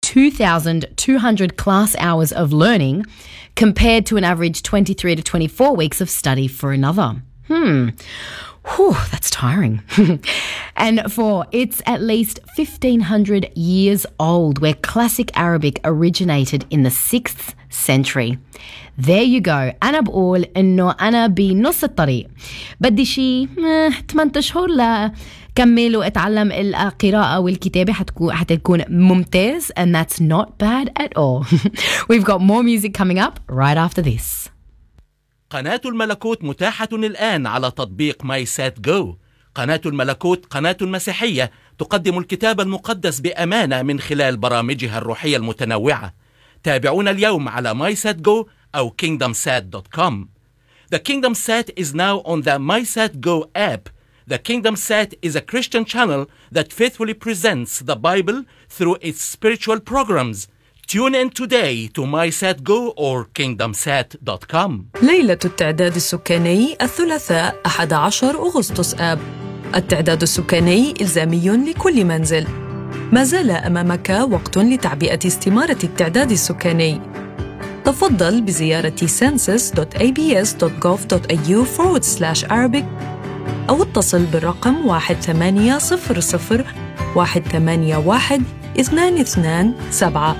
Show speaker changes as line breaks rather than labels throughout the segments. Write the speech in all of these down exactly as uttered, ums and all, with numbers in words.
two thousand two hundred class hours of learning compared to an average twenty-three to twenty-four weeks of study for another. Hmm. Whew, that's tiring. And four, it's at least fifteen hundred years old, where classic Arabic originated in the sixth century. There you go. أنا بقول إنه أنا بنص الطريق. بدي شي ثمانية أشهر لكمل وأتعلم القراءة والكتابة حتكون حتكون ممتاز, and that's not bad at all. We've got more music coming up right after this.
قناة الملكوت متاحة الآن على تطبيق ماي سات جو. قناة الملكوت قناة مسيحية تقدم الكتاب المقدس بأمانة من خلال برامجها الروحية المتنوعة. تابعونا اليوم على ماي سات جو أو kingdom sat dot com. The Kingdom Sat is now on the MySatGo app. The Kingdom Sat is a Christian channel that faithfully presents the Bible through its spiritual programs. Tune in today to MySatGo or kingdom sat dot com.
ليلة التعداد السكاني الثلاثاء أحد عشر أغسطس آب. التعداد السكاني إلزامي لكل منزل. ما زال أمامك وقت لتعبئة استمارة التعداد السكاني. تفضل بزيارة census dot a b s dot gov dot a u forward slash arabic أو اتصل بالرقم واحد ثمانية صفر صفر واحد ثمانية واحد اثنان اثنان سبعة.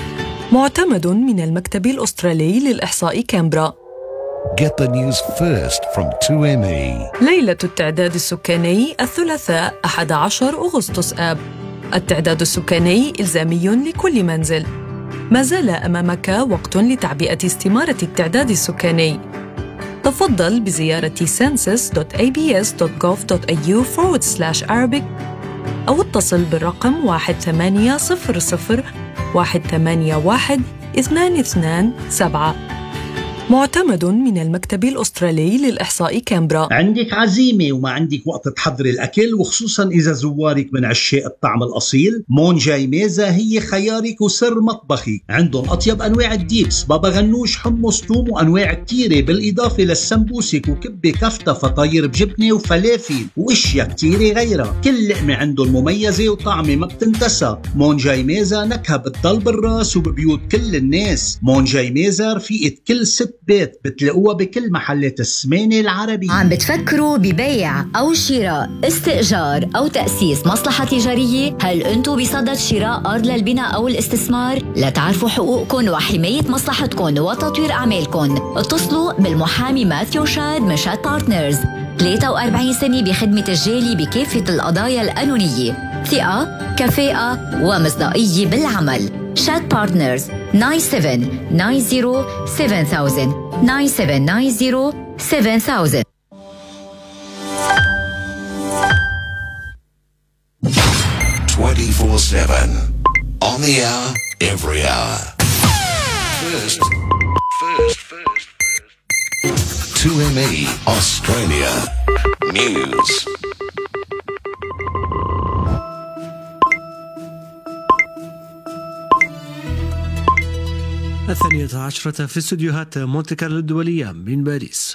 معتمد من المكتب الأسترالي للإحصاء كامبرا.
Get the news first from two M E.
ليلة التعداد السكاني الثلاثاء أحد عشر أغسطس آب. التعداد السكاني إلزامي لكل منزل. ما زال أمامك وقت لتعبئة استمارة التعداد السكاني. تفضل بزيارة census dot a b s dot gov dot a u forward slash arabic أو اتصل بالرقم واحد ثمانية صفر صفر واحد ثمانية واحد اثنان اثنان سبعة. معتمد من المكتب الأسترالي للإحصاء كامبرا.
عندك عزيمة وما عندك وقت تحضري الأكل، وخصوصا إذا زوارك من عشاق الطعم الأصيل، مون جاي ميزة هي خيارك وسر مطبخي. عندهم أطيب أنواع الديبس، بابا غنوش، حمص، توم، وأنواع كتيرة، بالإضافة للسمبوسك وكبة كفتة فطاير بجبنة وفلافل وإشياء كتيرة غيرها. كل لقمة عندهم مميزة وطعمة ما بتنتسى. مون جاي ميزة نكهة بتضل بالراس وببيوت كل الناس. مون جاي ميزة رفيقة كل ست بيت، بتلاقوها بكل محلات السمانة العربية.
عم بتفكروا ببيع أو شراء، استئجار أو تأسيس مصلحة تجارية؟ هل أنتوا بصدد شراء أرض للبناء أو الاستثمار؟ لتعرفوا حقوقكم وحماية مصلحتكم وتطوير أعمالكم، اتصلوا بالمحامي ماثيو شاد من شاد بارتنرز. ثلاثة وأربعين سنة بخدمة الجالي بكافة القضايا القانونية، ثقة، كفاءة ومصداقية بالعمل. شاد بارتنرز nine seven nine zero seven thousand nine seven nine zero seven thousand.
twenty-four seven on the hour, every hour. First, first, first, first. two M E Australia News.
الثانية عشرة في استديوهات مونتي كارلو الدولية من باريس.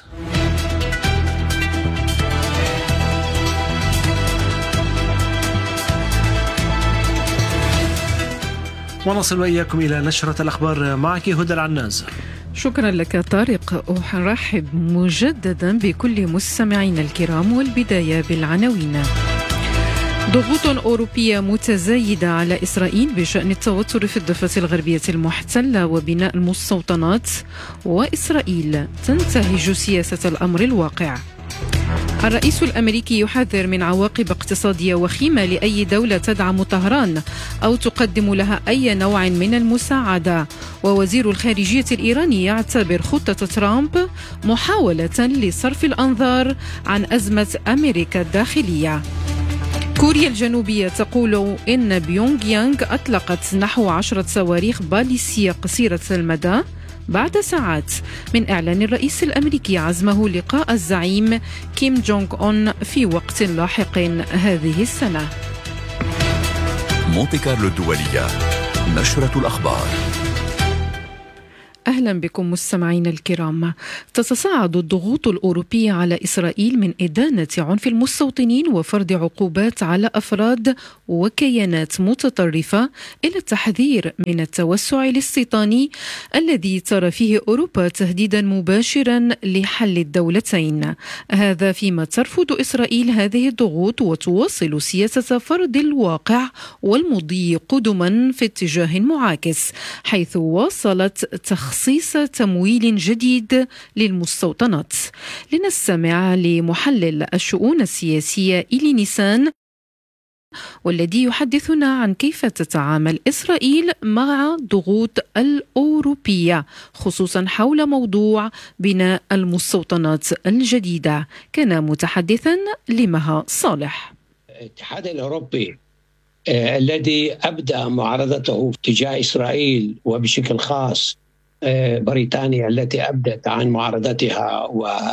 ونصل وإياكم إلى نشرة الأخبار، معك هدى العناز.
شكرا لك طارق. أرحب مجددا بكل مستمعين الكرام، والبداية بالعناوين. ضغوط أوروبية متزايدة على إسرائيل بشأن التوتر في الضفة الغربية المحتلة وبناء المستوطنات، وإسرائيل تنتهج سياسة الأمر الواقع. الرئيس الأمريكي يحذر من عواقب اقتصادية وخيمة لأي دولة تدعم طهران أو تقدم لها أي نوع من المساعدة. ووزير الخارجية الإيراني يعتبر خطة ترامب محاولة لصرف الأنظار عن أزمة أمريكا الداخلية. كوريا الجنوبية تقول إن بيونغ يانغ أطلقت نحو عشرة صواريخ باليستية قصيرة المدى بعد ساعات من إعلان الرئيس الأمريكي عزمه لقاء الزعيم كيم جونغ أون في وقت لاحق هذه السنة.
مونتي كارلو الدولية، نشرة الأخبار.
أهلا بكم مستمعين الكرام. تتصاعد الضغوط الأوروبية على إسرائيل من إدانة عنف المستوطنين وفرض عقوبات على أفراد وكيانات متطرفة إلى التحذير من التوسع الاستيطاني الذي ترى فيه أوروبا تهديدا مباشرا لحل الدولتين. هذا فيما ترفض إسرائيل هذه الضغوط وتواصل سياسة فرض الواقع والمضي قدما في اتجاه معاكس، حيث واصلت تخصيص تمويل جديد للمستوطنات. لنستمع لمحلل الشؤون السياسية إلي نيسان، والذي يحدثنا عن كيف تتعامل إسرائيل مع ضغوط الأوروبية، خصوصا حول موضوع بناء المستوطنات الجديدة. كان متحدثا لمها صالح.
الاتحاد الأوروبي آه الذي أبدأ معارضته تجاه إسرائيل، وبشكل خاص آه بريطانيا التي أبدت عن معارضتها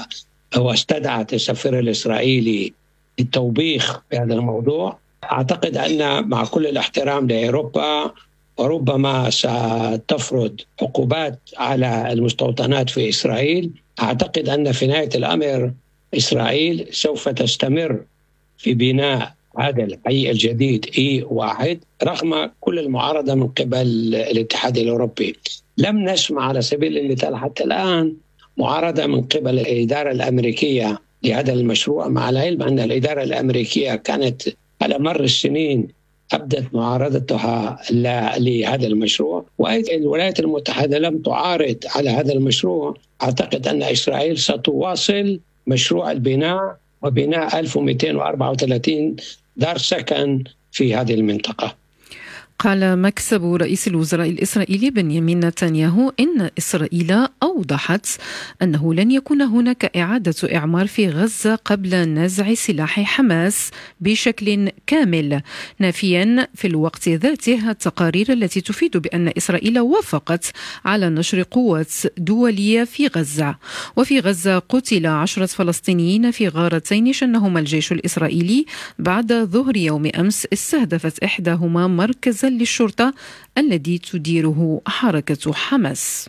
واستدعت السفير الإسرائيلي للتوبيخ بهذا الموضوع، أعتقد أن مع كل الاحترام لأوروبا وربما ستفرض عقوبات على المستوطنات في إسرائيل، أعتقد أن في نهاية الأمر إسرائيل سوف تستمر في بناء هذا الحي الجديد إي واحد رغم كل المعارضة من قبل الاتحاد الأوروبي. لم نسمع على سبيل المثال حتى الآن معارضة من قبل الإدارة الأمريكية لهذا المشروع، مع العلم أن الإدارة الأمريكية كانت على مر السنين أبدت معارضتها لهذا المشروع، والولايات المتحدة لم تعارض على هذا المشروع. أعتقد أن إسرائيل ستواصل مشروع البناء وبناء ألف ومئتين وأربعة وثلاثين دار سكن في هذه المنطقة.
قال مكتب رئيس الوزراء الإسرائيلي بنيامين نتنياهو إن إسرائيل أوضحت أنه لن يكون هناك إعادة إعمار في غزة قبل نزع سلاح حماس بشكل كامل، نافيا في الوقت ذاته التقارير التي تفيد بأن إسرائيل وافقت على نشر قوات دولية في غزة. وفي غزة قتل عشرة فلسطينيين في غارتين شنهما الجيش الإسرائيلي بعد ظهر يوم أمس، استهدفت إحداهما مركز للشرطة الذي تديره حركة حماس.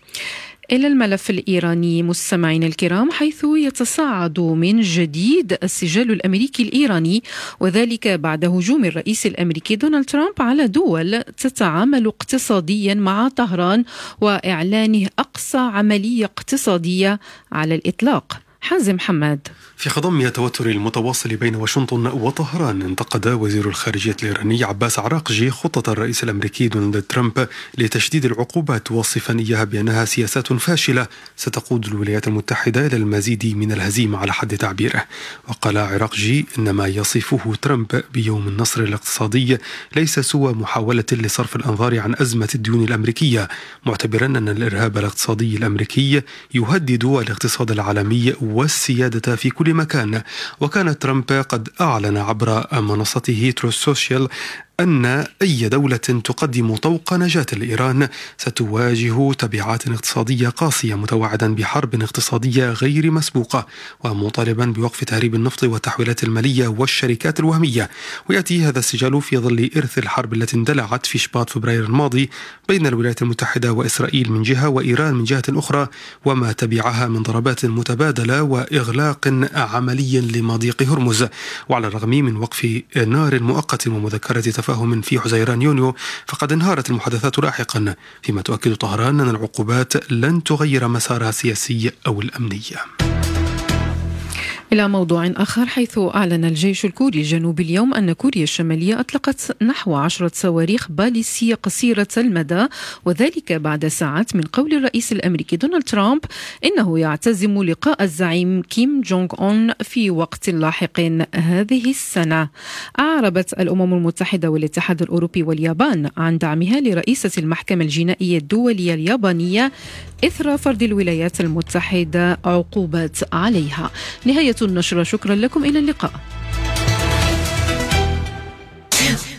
إلى الملف الإيراني مستمعين الكرام، حيث يتصاعد من جديد السجال الأمريكي الإيراني، وذلك بعد هجوم الرئيس الأمريكي دونالد ترامب على دول تتعامل اقتصاديا مع طهران وإعلانه أقصى عملية اقتصادية على الإطلاق. حازم حماد.
في خضم التوتر المتواصل بين واشنطن وطهران، انتقد وزير الخارجية الإيراني عباس عراقجي خطة الرئيس الأمريكي دونالد ترامب لتشديد العقوبات، واصفا إياها بأنها سياسات فاشلة ستقود الولايات المتحدة إلى المزيد من الهزيمة على حد تعبيره. وقال عراقجي إن ما يصفه ترامب بيوم النصر الاقتصادي ليس سوى محاولة لصرف الأنظار عن أزمة الديون الأمريكية، معتبرا أن الإرهاب الاقتصادي الأمريكي يهدد الاقتصاد العالمي والسيادة في كل مكان. وكان ترامب قد أعلن عبر منصته تروث سوشيال أن أي دولة تقدم طوق نجاة لإيران ستواجه تبعات اقتصادية قاسية، متوعدا بحرب اقتصادية غير مسبوقة، ومطالبا بوقف تهريب النفط والتحويلات المالية والشركات الوهمية. ويأتي هذا السجال في ظل إرث الحرب التي اندلعت في شباط فبراير الماضي بين الولايات المتحدة وإسرائيل من جهة وإيران من جهة أخرى، وما تبعها من ضربات متبادلة وإغلاق عملي لمضيق هرمز. وعلى الرغم من وقف نار مؤقت ومذكرة تفاهم في حزيران يونيو، فقد انهارت المحادثات لاحقا، فيما تؤكد طهران أن العقوبات لن تغير مسارها السياسي أو الأمني.
إلى موضوع آخر، حيث أعلن الجيش الكوري الجنوبي اليوم أن كوريا الشمالية أطلقت نحو عشرة صواريخ باليستية قصيرة المدى، وذلك بعد ساعات من قول الرئيس الأمريكي دونالد ترامب إنه يعتزم لقاء الزعيم كيم جونغ أون في وقت لاحق هذه السنة. أعربت الأمم المتحدة والاتحاد الأوروبي واليابان عن دعمها لرئيسة المحكمة الجنائية الدولية اليابانية إثر فرض الولايات المتحدة عقوبات عليها. نهاية النشرة، شكرا لكم، إلى اللقاء.